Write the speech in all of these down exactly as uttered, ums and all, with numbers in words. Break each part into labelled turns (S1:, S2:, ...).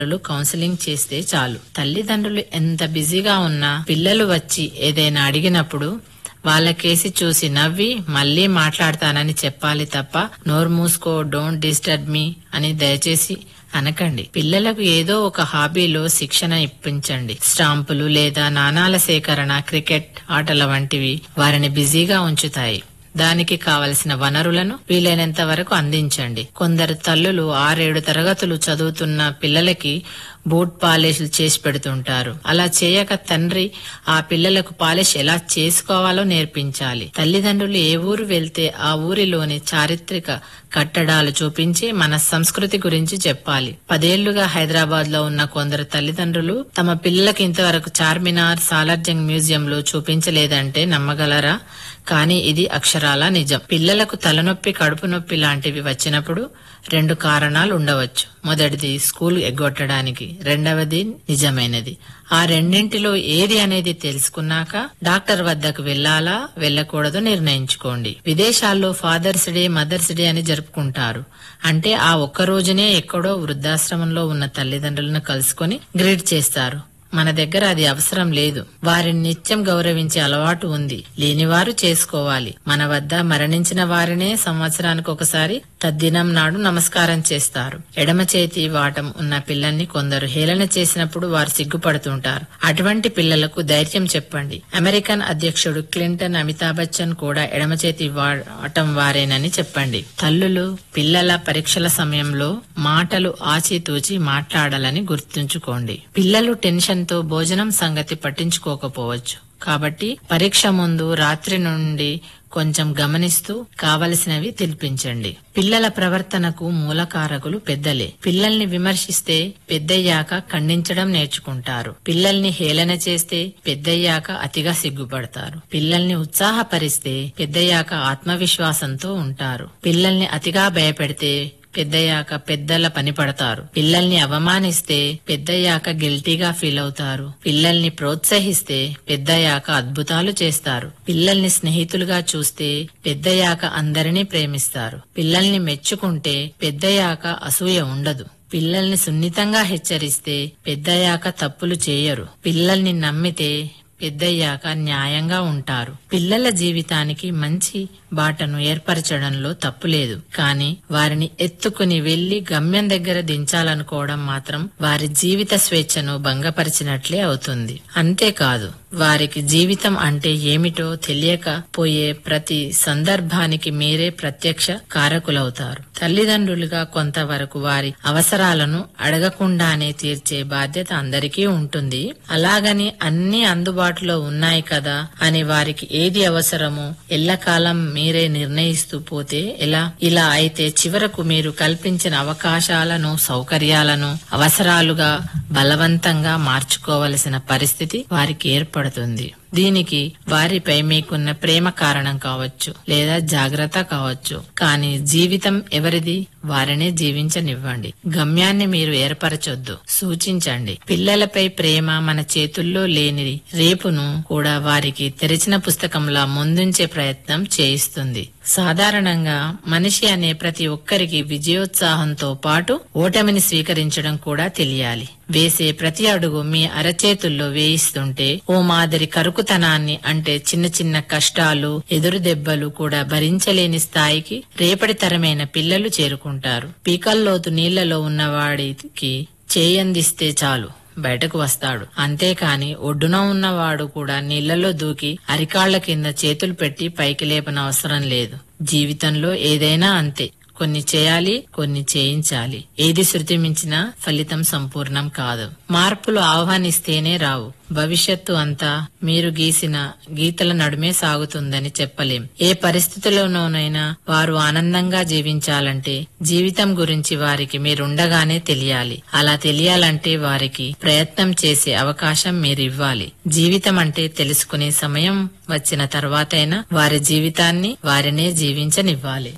S1: Counselling చేస్తే చాలు. తల్లిదండ్రులు ఎంత బిజీగా ఉన్నా పిల్లలు వచ్చి ఏదైనా అడిగినప్పుడు వాళ్ళకేసి చూసి నవ్వి మళ్లీ మాట్లాడతానని చెప్పాలి తప్ప నోరు మూసుకో, డోంట్ డిస్టర్బ్ మీ అని దయచేసి అనకండి. పిల్లలకు ఏదో ఒక హాబీలో శిక్షణ ఇప్పించండి. స్టాంపులు లేదా నాణాల సేకరణ, క్రికెట్ ఆటల వంటివి వారిని బిజీగా ఉంచుతాయి. దానికి కావలసిన వనరులను వీలైనంత వరకు అందించండి. కొందరు తల్లులు ఆరేడు తరగతులు చదువుతున్న పిల్లలకి బూట్ పాలిష్లు చేసి పెడుతుంటారు. అలా చేయక తండ్రి ఆ పిల్లలకు పాలిష్ ఎలా చేసుకోవాలో నేర్పించాలి. తల్లిదండ్రులు ఏ ఊరు వెళ్తే ఆ ఊరిలోని చారిత్రక కట్టడాలు చూపించి మన సంస్కృతి గురించి చెప్పాలి. పదేళ్లుగా హైదరాబాద్ లో ఉన్న కొందరు తల్లిదండ్రులు తమ పిల్లలకు ఇంతవరకు చార్మినార్, సాలార్జంగ్ మ్యూజియం లో చూపించలేదంటే నమ్మగలరా? కానీ ఇది అక్షరాల నిజం. పిల్లలకు తలనొప్పి, కడుపు నొప్పి లాంటివి వచ్చినప్పుడు రెండు కారణాలు ఉండవచ్చు. మొదటిది స్కూల్ ఎగ్గొట్టడానికి, రెండవది నిజమైనది. ఆ రెండింటిలో ఏది అనేది తెలుసుకున్నాక డాక్టర్ వద్దకు వెళ్లాలా వెళ్లకూడదో నిర్ణయించుకోండి. విదేశాల్లో ఫాదర్స్ డే, మదర్స్ డే అని జరుపుకుంటారు. అంటే ఆ ఒక్క రోజునే ఎక్కడో వృద్ధాశ్రమంలో ఉన్న తల్లిదండ్రులను కలుసుకుని గ్రీట్ చేస్తారు. మన దగ్గర అది అవసరం లేదు. వారిని నిత్యం గౌరవించే అలవాటు ఉంది. లేనివారు చేసుకోవాలి. మన వద్ద మరణించిన వారినే సంవత్సరానికి ఒకసారి తద్దినం నాడు నమస్కారం చేస్తారు. ఎడమ చేతి వాటం ఉన్న పిల్లల్ని కొందరు హేళన చేసినప్పుడు వారు సిగ్గుపడుతుంటారు. అటువంటి పిల్లలకు ధైర్యం చెప్పండి. అమెరికన్ అధ్యక్షుడు క్లింటన్, అమితాబ్ బచ్చన్ కూడా ఎడమ చేతి వాటం వారేనని చెప్పండి. తల్లులు పిల్లల పరీక్షల సమయంలో మాటలు ఆచితూచి మాట్లాడాలని గుర్తుంచుకోండి. పిల్లలు టెన్షన్ తో భోజనం సంగతి పట్టించుకోకపోవచ్చు. కాబట్టి పరీక్ష ముందు రాత్రి నుండి కొంచెం గమనిస్తూ కావలసినవి తినిపించండి. పిల్లల ప్రవర్తనకు మూలకారకులు పెద్దలే. పిల్లల్ని విమర్శిస్తే పెద్దయ్యాక ఖండించడం నేర్చుకుంటారు. పిల్లల్ని హేళన చేస్తే పెద్దయ్యాక అతిగా సిగ్గుపడతారు. పిల్లల్ని ఉత్సాహపరిస్తే పెద్దయ్యాక ఆత్మవిశ్వాసంతో ఉంటారు. పిల్లల్ని అతిగా భయపెడితే పెద్దయ్యాక పెద్దల పని పడతారు. పిల్లల్ని అవమానిస్తే పెద్దయ్యాక గిల్టీగా ఫీల్ అవుతారు. పిల్లల్ని ప్రోత్సహిస్తే పెద్దయ్యాక అద్భుతాలు చేస్తారు. పిల్లల్ని స్నేహితులుగా చూస్తే పెద్దయ్యాక అందరినీ ప్రేమిస్తారు. పిల్లల్ని మెచ్చుకుంటే పెద్దయ్యాక అసూయ ఉండదు. పిల్లల్ని సున్నితంగా హెచ్చరిస్తే పెద్దయ్యాక తప్పులు చేయరు. పిల్లల్ని నమ్మితే పెద్దయ్యాక న్యాయంగా ఉంటారు. పిల్లల జీవితానికి మంచి బాటను ఏర్పరచడంలో తప్పులేదు. కానీ వారిని ఎత్తుకుని వెళ్లి గమ్యం దగ్గర దించాలనుకోవడం మాత్రం వారి జీవిత స్వేచ్ఛను భంగపరిచినట్లే అవుతుంది. అంతేకాదు, వారికి జీవితం అంటే ఏమిటో తెలియక పోయే ప్రతి సందర్భానికి మీరే ప్రత్యక్ష కారకులవుతారు. తల్లిదండ్రులుగా కొంతవరకు వారి అవసరాలను అడగకుండానే తీర్చే బాధ్యత అందరికీ ఉంటుంది. అలాగని అన్ని అందుబాటులో ఉన్నాయి కదా అని వారికి ఏది అవసరమో ఎల్లకాలం మీరే నిర్ణయిస్తూ పోతే ఎలా? ఇలా అయితే చివరకు మీరు కల్పించిన అవకాశాలను, సౌకర్యాలను అవసరాలుగా బలవంతంగా మార్చుకోవలసిన పరిస్థితి వారికి ఏర్పడుతుంది. దీనికి వారిపై మీకున్న ప్రేమ కారణం కావచ్చు, లేదా జాగ్రత్త కావచ్చు. కానీ జీవితం ఎవరిది? వారినే జీవించనివ్వండి. గమ్యాన్ని మీరు ఏర్పరచొద్దు, సూచించండి. పిల్లలపై ప్రేమ మన చేతుల్లో లేనిది రేపును కూడా వారికి తెరిచిన పుస్తకంలా ముందుంచే ప్రయత్నం చేయిస్తుంది. సాధారణంగా మనిషి అనే ప్రతి ఒక్కరికి విజయోత్సాహంతో పాటు ఓటమిని స్వీకరించడం కూడా తెలియాలి. వేసే ప్రతి అడుగు మీ అరచేతుల్లో వేయిస్తుంటే ఓ మాదిరి కరుకుతనాన్ని, అంటే చిన్న చిన్న కష్టాలు, ఎదురు దెబ్బలు కూడా భరించలేని స్థాయికి రేపటి తరమైన పిల్లలు చేరుకుంటారు. పీకల్లోతు నీళ్లలో ఉన్నవాడికి చేయందిస్తే చాలు బయటకు వస్తాడు. అంతేకాని ఒడ్డున ఉన్నవాడు కూడా నీళ్లలో దూకి అరికాళ్ల కింద చేతులు పెట్టి పైకి లేపనవసరం లేదు. జీవితంలో ఏదైనా అంతే. కొన్ని చేయాలి, కొన్ని చేయించాలి. ఏది శృతి మించినా ఫలితం సంపూర్ణం కాదు. మార్పులు ఆహ్వానిస్తేనే రావు. భవిష్యత్తు అంతా మీరు గీసిన గీతల నడుమే సాగుతుందని చెప్పలేం. ఏ పరిస్థితిలోనైనా వారు ఆనందంగా జీవించాలంటే జీవితం గురించి వారికి మీరుండగానే తెలియాలి. అలా తెలియాలంటే వారికి ప్రయత్నం చేసే అవకాశం మీరివ్వాలి. జీవితం అంటే తెలుసుకునే సమయం వచ్చిన తర్వాతైనా వారి జీవితాన్ని వారినే జీవించనివ్వాలి.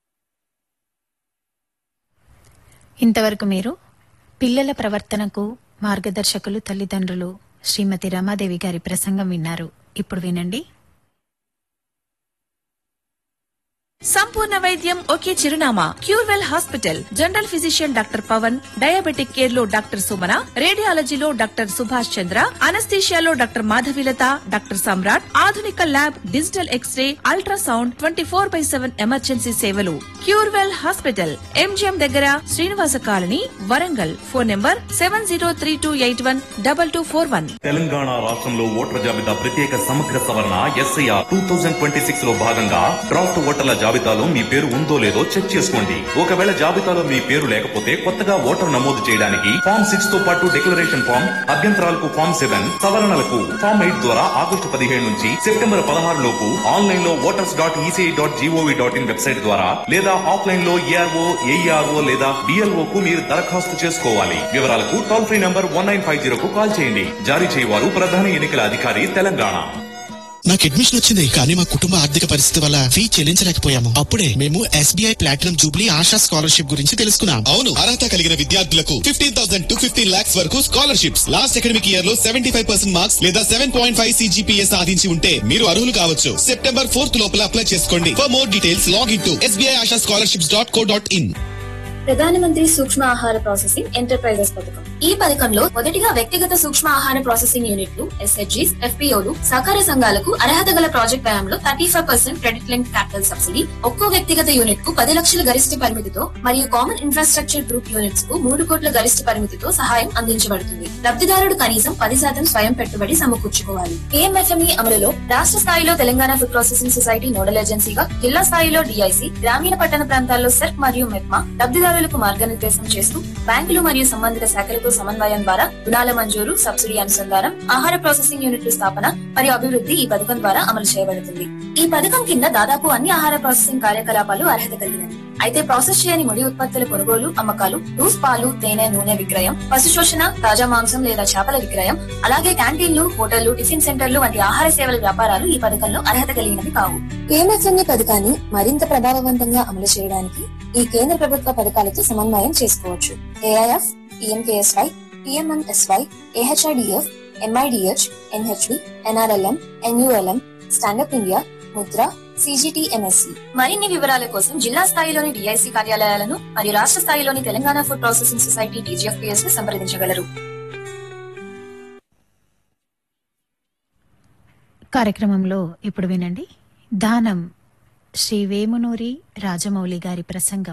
S2: ఇంతవరకు మీరు పిల్లల ప్రవర్తనకు మార్గదర్శకులు తల్లిదండ్రులు శ్రీమతి రమాదేవి గారి ప్రసంగం విన్నారు. ఇప్పుడు వినండి.
S3: సంపూర్ణ వైద్యం ఒకే చిరునామా Curewell hospital. General physician doctor Pawan, diabetic care లో డాక్టర్ సుమన, రేడియాలజీలో డాక్టర్ సుభాష్ చంద్ర, అనస్థీషియాలో డాక్టర్ మాధవిలత, డాక్టర్ సమ్రాట్, ఆధునిక lab, digital x ray, ultrasound, twenty four by seven emergency సేవలు. క్యూర్వెల్ హాస్పిటల్, ఎంజిఎం దగ్గర, Srinivasa colony, Warangal. Phone number seven zero three two eight one double two four one.
S4: Telangana రాష్ట్రంలో ఓటర్ల జాబితా ప్రత్యేక సమగ్ర సవరణ SIR two thousand twenty six లో భాగంగా డ్రాఫ్ట్ ఓటర్ల జాబితాలో మీ పేరు ఉందో లేదో చెక్ చేసుకోండి. ఒకవేళ జాబితాలో మీ పేరు లేకపోతే కొత్తగా ఓటర్ నమోదు చేయడానికి ఫామ్ సిక్స్ తో పాటు డిక్లరేషన్ ఫామ్, అభ్యంతరాలకు ఫామ్ సెవెన్, సవరణలకు ఫామ్ ఎయిట్ ద్వారా ఆగస్టు పదిహేడు నుంచి సెప్టెంబర్ పదహారు లోపు ఆన్లైన్ లో voters dot ECI dot GOV dot in website ద్వారా లేదా ఆఫ్లైన్ లో ఏఆర్ఓ, ఏఈఆర్ఓ లేదా డిఎల్ఓ కు మీరు దరఖాస్తు చేసుకోవాలి. వివరాలకు toll free number one nine five zero కు కాల్ చేయండి. జారీ చేయవారు ప్రధాన ఎన్నికల అధికారి, తెలంగాణ.
S5: నాకు అడ్మిషన్ వచ్చింది, కానీ మా కుటుంబ ఆర్థిక పరిస్థితి వల్ల ఫీ చెల్లించలేకపోయాము. అప్పుడే మేము SBI platinum Jubilee ASHA scholarship గురించి తెలుసుకున్నాం.
S6: అవును, అర్హత కలిగిన విద్యార్థులకు fifteen thousand to fifteen lakhs వరకు స్కాలర్షిప్స్. లాస్ట్ అకాడమిక్ ఇయర్ లో సెవెంటీ ఫైవ్ పర్సెంట్ మార్క్స్ లేదా సెవెన్ పాయింట్ ఫైవ్ సిజిపిఏ సాధించి ఉంటే మీరు అర్హులు కావచ్చు. సెప్టెంబర్ ఫోర్త్ లోపల అప్లై చేసుకోండి. For more details log in to SBI ASHA scholarships dot co dot in.
S7: ప్రధానమంత్రి సూక్ష్మ ఆహార ప్రాసెసింగ్ ఎంటర్ప్రైజెస్ పథకం. ఈ పథకంలో మొదటిగా వ్యక్తిగత సూక్ష్మ ఆహార ప్రాసెసింగ్ యూనిట్లు, ఎస్హెచ్జీస్, ఎఫ్పీఓలు, సహకార సంఘాలకు అర్హత గల ప్రాజెక్ట్ వ్యయంలో thirty five percent credit link capital subsidy, ఒక్కో వ్యక్తిగత యూనిట్ కు పది లక్షల గరిష్ట పరిమితితో మరియు కామన్ ఇన్ఫ్రాస్ట్రక్చర్ గ్రూప్ యూనిట్స్ కు మూడు కోట్ల గరిష్ట పరిమితితో సహాయం అందించబడుతుంది. లబ్ధిదారుడు కనీసం పది శాతం స్వయం పెట్టుబడి సమకూర్చుకోవాలి. కేఎంఎఫ్ఎంఈ అమలులో రాష్ట్ర స్థాయిలో Telangana food processing society nodal ఏజెన్సీగా, జిల్లా స్థాయిలో డిఐసి, గ్రామీణ పట్టణ ప్రాంతాల్లో సెర్క్ మరియు మెప్మా లబ్ధిదారులకు మార్గనిర్దేశం చేస్తూ బ్యాంకులు మరియు సంబంధిత శాఖలతో సమన్వయం ద్వారా రుణాల మంజూరు, సబ్సిడీ అనుసంధానం, ఆహార ప్రాసెసింగ్ యూనిట్ల స్థాపన మరియు అభివృద్ధి ఈ పథకం ద్వారా అమలు చేయబడుతుంది. ఈ పథకం కింద దాదాపు అన్ని ఆహార ప్రాసెసింగ్ కార్యకలాపాలు అర్హత కలిగినవి. అయితే ప్రాసెస్ చేయని ముడి ఉత్పత్తుల కొనుగోలు, అమ్మకాలు, లూస్ పాలు, తేనె, నూనె విక్రయం, పశు శోషణ, తాజా మాంసం లేదా చేపల విక్రయం, అలాగే క్యాంటీన్లు, హోటళ్లు, టిఫిన్ సెంటర్లు వంటి ఆహార సేవల వ్యాపారాలు ఈ పథకంలో అర్హత కలిగినవి కావు. కేఎంఎఫ్ఎంఈ పథకాన్ని మరింత ప్రభావవంతంగా అమలు చేయడానికి ఈ కేంద్ర ప్రభుత్వ పథకాలతో సమన్వయం చేసుకోవచ్చు. AIF, PMKSY, PMMSY, AHIDF, MIDH, NHB, NRLM, NULM, stand up India, Mudra, CGTMSC. మరిన్ని వివరాల కోసం జిల్లా స్థాయిలోని డిఐసి కార్యాలయాలను మరియు రాష్ట్ర స్థాయిలోని Telangana food processing society TGFPS ను సంప్రదించగలరు.
S2: కార్యక్రమంలో ఇప్పుడు వినండి, దానం, శ్రీ వేమునూరి రాజమౌళి గారి ప్రసంగం.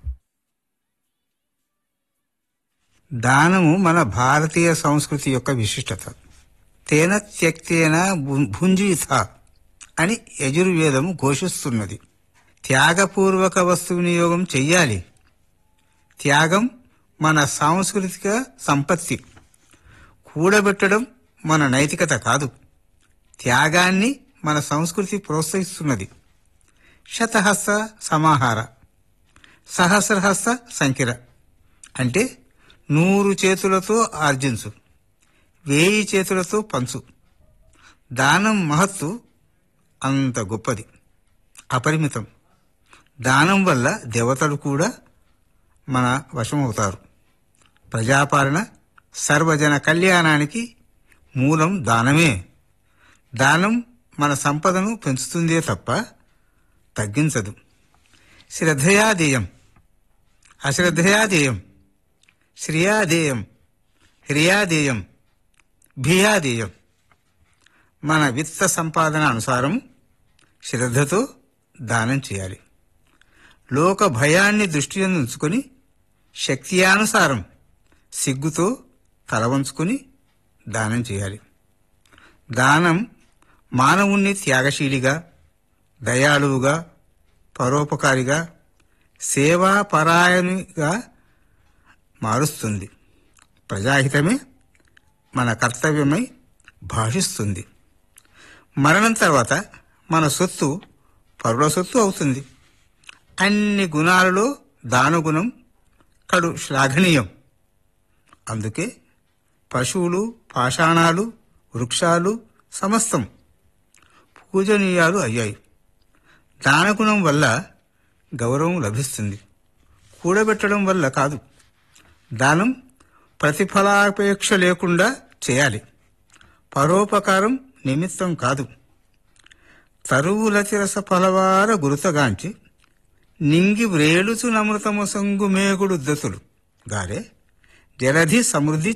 S8: దానము మన భారతీయ సంస్కృతి యొక్క విశిష్టత. తేన త్యక్తేన భుంజీత అని యజుర్వేదము ఘోషిస్తున్నది. త్యాగపూర్వక వస్తు వినియోగం చెయ్యాలి. త్యాగం మన సాంస్కృతిక సంపత్తి. కూడబెట్టడం మన నైతికత కాదు. త్యాగాన్ని మన సంస్కృతి ప్రోత్సహిస్తున్నది. శతహస్త సమాహార, సహస్రహస్త సంకిర అంటే నూరు చేతులతో ఆర్జించు, వేయి చేతులతో పంచు. దానం మహత్తు అంత గొప్పది, అపరిమితం. దానం వల్ల దేవతలు కూడా మన వశమవుతారు. ప్రజాపాలన, సర్వజన కళ్యాణానికి మూలం దానమే. దానం మన సంపదను పెంచుతుందే తప్ప తగ్గించదు. శ్రద్ధయాదేయం, అశ్రద్ధయాదేయం, శ్రియాదేయం, హ్రియాదేయం, భియాదేయం. మన విత్త సంపాదన అనుసారం శ్రద్ధతో దానం చేయాలి. లోక భయాన్ని దృష్టి ఉంచుకొని శక్తియానుసారం సిగ్గుతో తల వంచుకొని దానం చేయాలి. దానం మానవుణ్ణి త్యాగశీలిగా, దయాళువుగా, పరోపకారిగా, సేవాపరాయణిగా మారుస్తుంది. ప్రజాహితమే మన కర్తవ్యమై భాషిస్తుంది. మరణం తర్వాత మన సొత్తు పరుల సొత్తు అవుతుంది. అన్ని గుణాలలో దానగుణం కడు శ్లాఘనీయం. అందుకే పశువులు, పాషాణాలు, వృక్షాలు సమస్తం పూజనీయాలు అయ్యాయి. దానగుణం వల్ల గౌరవం లభిస్తుంది, కూడబెట్టడం వల్ల కాదు. దానం ప్రతిఫలాపేక్ష లేకుండా చేయాలి. పరోపకారం నిమిత్తం కాదు. తరువులతిరస ఫలవార గురుతగాంచి నింగి వ్రేలుచు నమృతము సంగు మేగుడు దతులు గారే జలధి సమృద్ధి